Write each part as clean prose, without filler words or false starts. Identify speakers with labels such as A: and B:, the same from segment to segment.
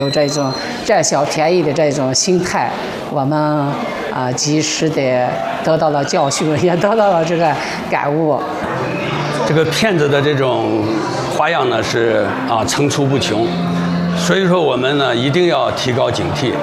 A: 有这种占小便宜的这种心态，我们及时的得到了教训，也得到了这个感悟。
B: 这个骗子的这种花样呢是层出不穷，所以说我们呢一定要提高警惕，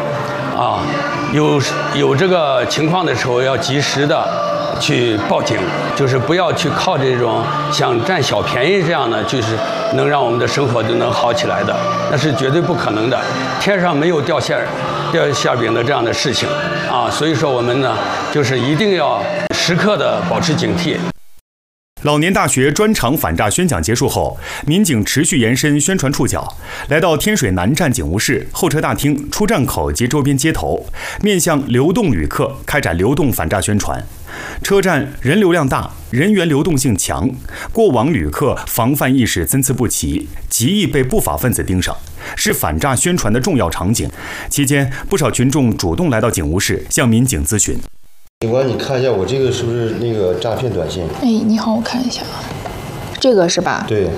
B: 有这个情况的时候要及时的去报警，就是不要去靠这种想占小便宜这样的，就是能让我们的生活就能好起来的，那是绝对不可能的。天上没有掉馅饼的这样的事情所以说我们呢就是一定要时刻的保持警惕。
C: 老年大学专场反诈宣讲结束后，民警持续延伸宣传触角，来到天水南站警务室、候车大厅、出站口及周边街头，面向流动旅客开展流动反诈宣传。车站人流量大，人员流动性强，过往旅客防范意识参差不齐，极易被不法分子盯上，是反诈宣传的重要场景。期间，不少群众主动来到警务室向民警咨询。
D: 警官，你看一下我这个是不是那个诈骗短信？
E: 哎，你好，我看一下，这个是吧？
D: 对。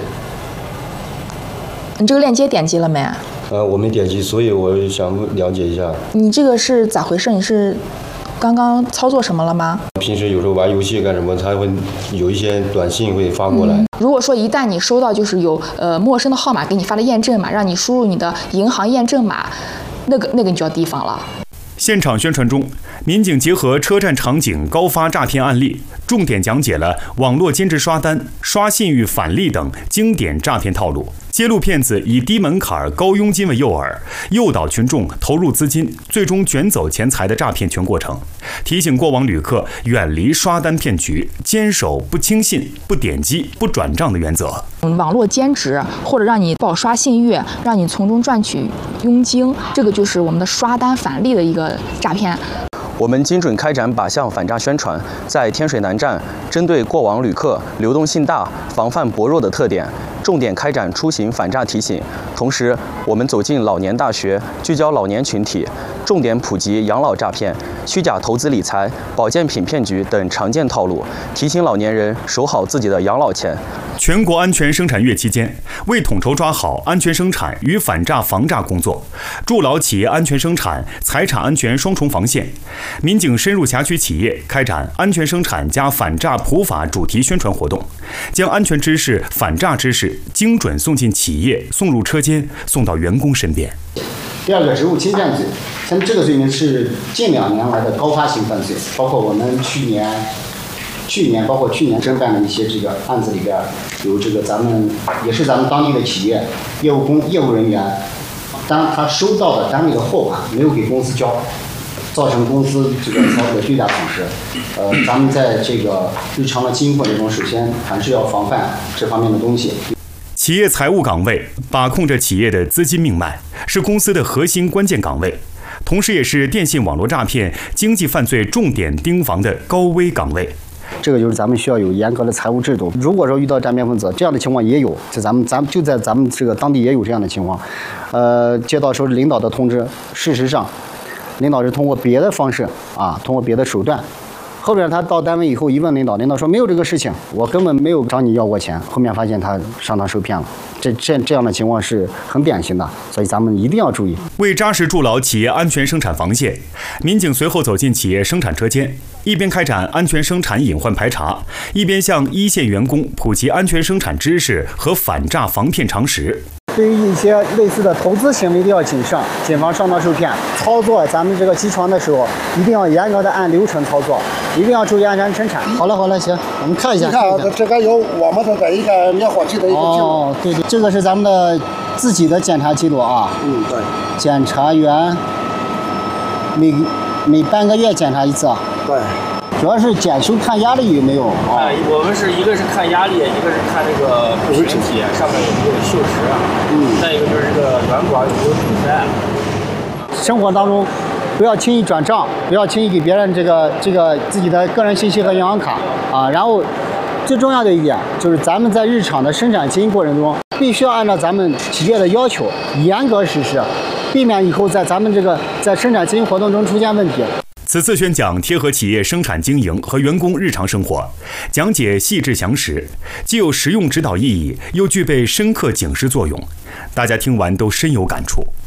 E: 你这个链接点击了没？
D: 我没点击，所以我想了解一下。
E: 你这个是咋回事？你是刚刚操作什么了吗？
D: 平时有时候玩游戏干什么，它会有一些短信会发过来。
E: 如果说一旦你收到就是有陌生的号码给你发的验证码，让你输入你的银行验证码，那个你就要提防了。
C: 现场宣传中，民警结合车站场景高发诈骗案例，重点讲解了网络兼职刷单、刷信誉返利等经典诈骗套路，揭露骗子以低门槛、高佣金为诱饵，诱导群众投入资金，最终卷走钱财的诈骗全过程。提醒过往旅客远离刷单骗局，坚守不轻信、不点击、不转账的原则。
E: 网络兼职或者让你报刷信誉，让你从中赚取佣金，这个就是我们的刷单返利的一个诈骗。
F: 我们精准开展靶向反诈宣传，在天水南站针对过往旅客流动性大、防范薄弱的特点，重点开展出行反诈提醒。同时，我们走进老年大学，聚焦老年群体，重点普及养老诈骗、虚假投资理财、保健品骗局等常见套路，提醒老年人守好自己的养老钱。
C: 全国安全生产月期间，为统筹抓好安全生产与反诈防诈工作，筑牢企业安全生产、财产安全双重防线，民警深入辖区企业，开展安全生产加反诈普法主题宣传活动，将安全知识、反诈知识精准送进企业，送入车间，送到员工身边。
G: 第二个，职务侵占罪，像这个罪名是近2年来的高发性犯罪，包括我们去年侦办的一些这个案子里边，有这个咱们当地的企业业务人员，当他收到的单位的货款没有给公司交，造成公司这个财务的巨大损失。咱们在这个日常的经营过程中，首先还是要防范这方面的东西。
C: 企业财务岗位把控着企业的资金命脉，是公司的核心关键岗位，同时也是电信网络诈骗、经济犯罪重点盯防的高危岗位。
G: 这个就是咱们需要有严格的财务制度。如果说遇到诈骗分子，这样的情况也有，咱们这个当地也有这样的情况。接到时候领导的通知，事实上，领导是通过别的方式通过别的手段。后边他到单位以后一问领导，领导说没有这个事情，我根本没有找你要过钱。后面发现他上当受骗了，这样的情况是很典型的，所以咱们一定要注意。
C: 为扎实筑牢企业安全生产防线，民警随后走进企业生产车间，一边开展安全生产隐患排查，一边向一线员工普及安全生产知识和反诈防骗常识。
G: 对于一些类似的投资行为，一定要谨慎，谨防上当受骗。操作咱们这个机床的时候，一定要严格的按流程操作，一定要注意安全生产。好了，行，我们看一下。你看这个有我们的一个灭火器的一个记录。对，这个是咱们的自己的检查记录啊。对。检查员每半个月检查一次。对。主要是检修看压力有没有
H: 我们是一个是看压力，一个是看这个瓶体上面有没有锈蚀，再一个就是这个软管有没有堵塞。
G: 生活当中不要轻易转账，不要轻易给别人这个自己的个人信息和银行卡然后最重要的一点就是咱们在日常的生产经营过程中，必须要按照咱们企业的要求严格实施，避免以后在咱们在生产经营活动中出现问题。
C: 此次宣讲贴合企业生产经营和员工日常生活，讲解细致详实，既有实用指导意义，又具备深刻警示作用，大家听完都深有感触。